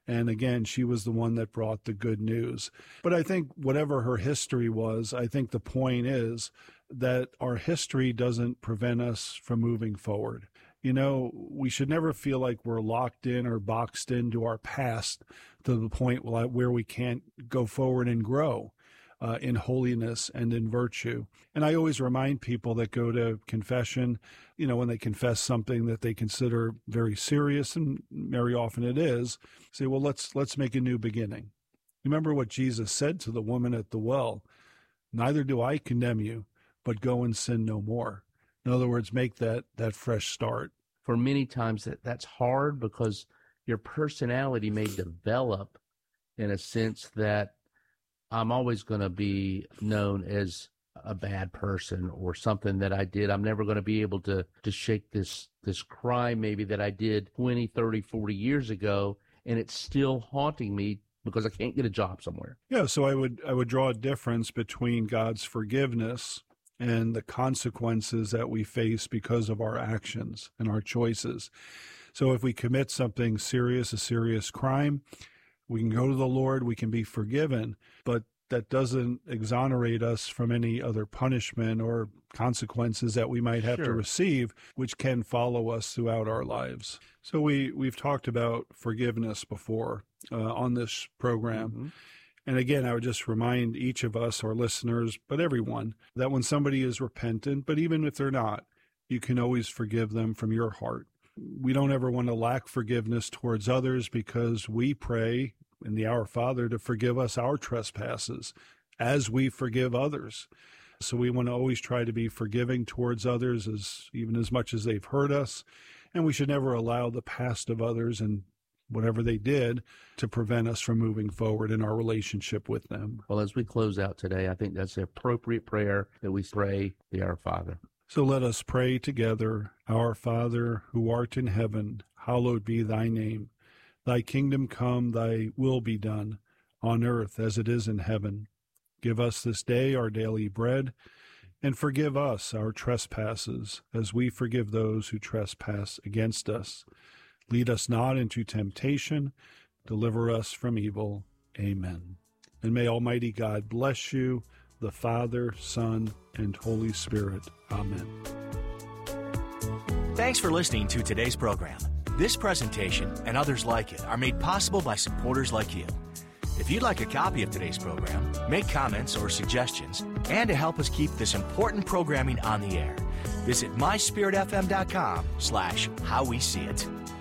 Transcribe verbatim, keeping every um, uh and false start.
And again, she was the one that brought the good news. But I think whatever her history was, I think the point is that our history doesn't prevent us from moving forward. You know, we should never feel like we're locked in or boxed into our past to the point where we can't go forward and grow uh, in holiness and in virtue. And I always remind people that go to confession, you know, when they confess something that they consider very serious, and very often it is, say, well, let's let's make a new beginning. Remember what Jesus said to the woman at the well, neither do I condemn you, but go and sin no more. In other words, make that, that fresh start. For many times that, that's hard because your personality may develop in a sense that I'm always going to be known as a bad person or something that I did. I'm never going to be able to, to shake this, this crime maybe that I did twenty, thirty, forty years ago, and it's still haunting me because I can't get a job somewhere. Yeah, so I would I would draw a difference between God's forgiveness and the consequences that we face because of our actions and our choices. So if we commit something serious, a serious crime, we can go to the Lord, we can be forgiven, but that doesn't exonerate us from any other punishment or consequences that we might have Sure. to receive, which can follow us throughout our lives. So we, we've talked about forgiveness before uh, on this program. Mm-hmm. And again, I would just remind each of us, our listeners, but everyone, that when somebody is repentant, but even if they're not, you can always forgive them from your heart. We don't ever want to lack forgiveness towards others because we pray in the Our Father to forgive us our trespasses as we forgive others. So we want to always try to be forgiving towards others, as even as much as they've hurt us. And we should never allow the past of others and whatever they did to prevent us from moving forward in our relationship with them. Well, as we close out today, I think that's the appropriate prayer that we pray, the Our Father. So let us pray together. Our Father, who art in heaven, hallowed be thy name. Thy kingdom come, thy will be done, on earth as it is in heaven. Give us this day our daily bread, and forgive us our trespasses, as we forgive those who trespass against us. Lead us not into temptation, deliver us from evil. Amen. And may Almighty God bless you, the Father, Son, and Holy Spirit. Amen. Thanks for listening to today's program. This presentation and others like it are made possible by supporters like you. If you'd like a copy of today's program, make comments or suggestions, and to help us keep this important programming on the air, visit my spirit f m dot com slash how we see it.